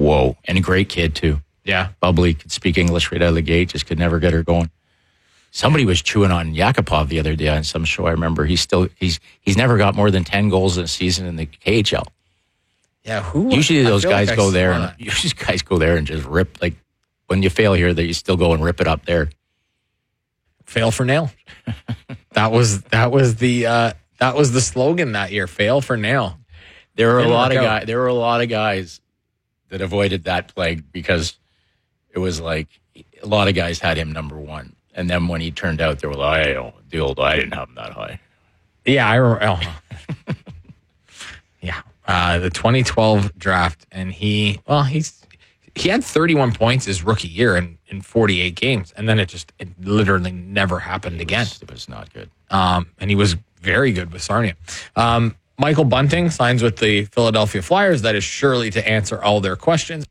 whoa. And a great kid, too. Yeah. Bubbly, could speak English right out of the gate, just could never get her going. Somebody was chewing on Yakupov the other day on some show. I remember he's never got more than 10 goals in a season in the KHL. Yeah, usually those guys go there and usually guys go there and just rip, like when you fail here, that you still go and rip it up there. Fail for nail. that was the slogan that year. Fail for nail. There were a lot of guys that avoided that plague because it was like a lot of guys had him number one. And then when he turned out, they were like, I didn't have him that high. Yeah, I remember. Yeah. The 2012 draft, and he had 31 points his rookie year in 48 games, and then it literally never happened again. It was not good. And he was very good with Sarnia. Michael Bunting signs with the Philadelphia Flyers. That is surely to answer all their questions.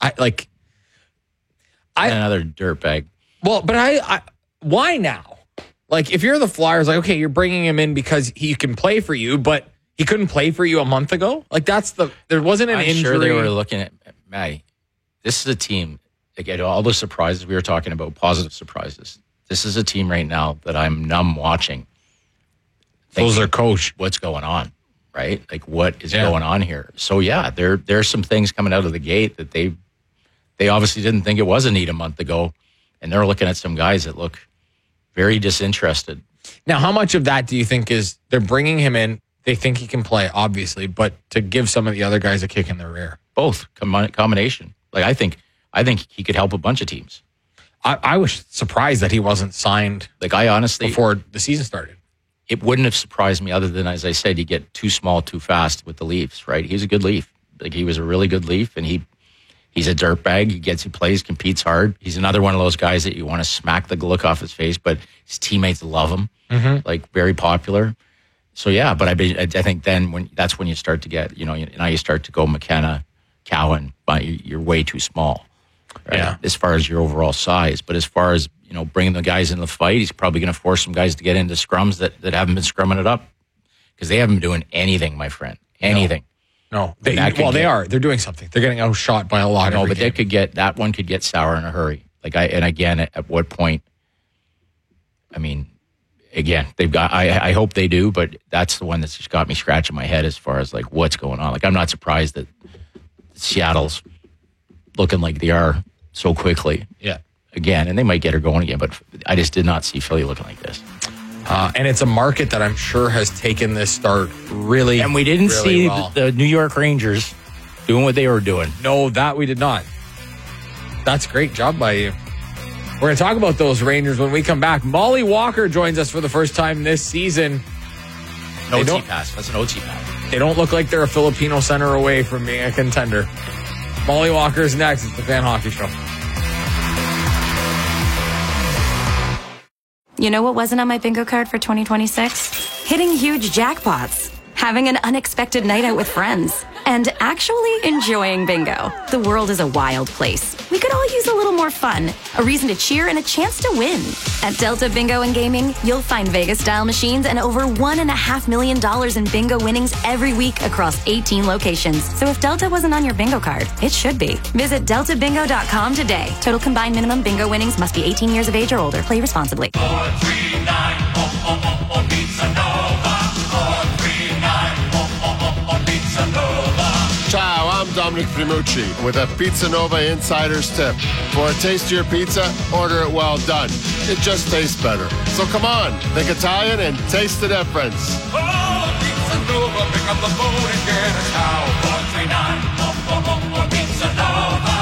Another dirtbag. Well, but why now? Like, if you're the Flyers, like, okay, you're bringing him in because he can play for you, but he couldn't play for you a month ago? Like, there wasn't an injury. I'm sure they were looking at, Matty, this is a team, again, all the surprises we were talking about, positive surprises. This is a team right now that I'm numb watching. So's their coach. What's going on, right? Like, what is going on here? So, yeah, there's some things coming out of the gate that they obviously didn't think it was a need a month ago, and they're looking at some guys that look very disinterested. Now, how much of that do you think is they're bringing him in, they think he can play, obviously, but to give some of the other guys a kick in the rear? Both. Combination. Like, I think he could help a bunch of teams. I was surprised that he wasn't signed. Like, I honestly, before the season started. It wouldn't have surprised me other than, as I said, you get too small too fast with the Leafs, right? He's a good Leaf. Like, he was a really good Leaf, and he's a dirtbag. He plays, competes hard. He's another one of those guys that you want to smack the look off his face, but his teammates love him. Mm-hmm. Like, very popular. So, yeah, but I think then that's when you start to get, now you start to go McKenna, Cowan, but you're way too small, right? Yeah. As far as your overall size. But as far as, bringing the guys in the fight, he's probably going to force some guys to get into scrums that haven't been scrumming it up because they haven't been doing anything, my friend. Anything. No. They are. They're doing something. They're getting outshot by a lot. No, but that one could get sour in a hurry. At what point? I mean, again, they've got. I hope they do, but that's the one that's just got me scratching my head as far as like what's going on. Like, I'm not surprised that Seattle's looking like they are so quickly. Yeah. Again, and they might get her going again, but I just did not see Philly looking like this. And it's a market that I'm sure has taken this start really, and we didn't really see well. the New York Rangers doing what they were doing. No, that we did not. That's a great job by you. We're going to talk about those Rangers when we come back. Molly Walker joins us for the first time this season. OT pass. That's an OT pass. They don't look like they're a Filipino center away from being a contender. Molly Walker's next. It's the Fan Hockey Show. You know what wasn't on my bingo card for 2026? Hitting huge jackpots, having an unexpected night out with friends, and actually enjoying bingo. The world is a wild place. We could all use a little more fun, a reason to cheer, and a chance to win. At Delta Bingo and Gaming, you'll find Vegas-style machines and over $1.5 million in bingo winnings every week across 18 locations. So if Delta wasn't on your bingo card, it should be. Visit deltabingo.com today. Total combined minimum bingo winnings must be 18 years of age or older. Play responsibly. 439 Pizza Nova. 439 Pizza Nova. Ciao, I'm Dominic Primucci with a Pizza Nova Insider's Tip. For a tastier pizza, order it well done. It just tastes better. So come on, think Italian and taste the difference. Oh, Pizza Nova, pick up the phone and get a ciao. 439 Pizza Nova.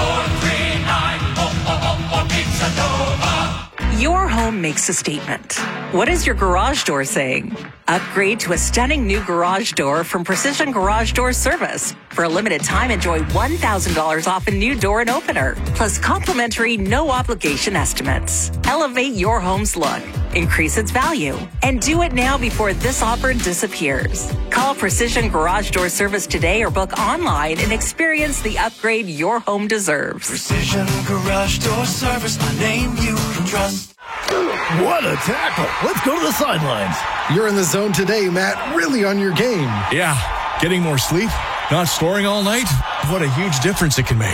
439 Pizza Nova. Your home makes a statement. What is your garage door saying? Upgrade to a stunning new garage door from Precision Garage Door Service. For a limited time, enjoy $1,000 off a new door and opener, plus complimentary no-obligation estimates. Elevate your home's look, increase its value, and do it now before this offer disappears. Call Precision Garage Door Service today or book online and experience the upgrade your home deserves. Precision Garage Door Service, a name you can trust. What a tackle. Let's go to the sidelines. You're in the zone today, Matt. Really on your game. Yeah. Getting more sleep, not snoring all night. What a huge difference it can make.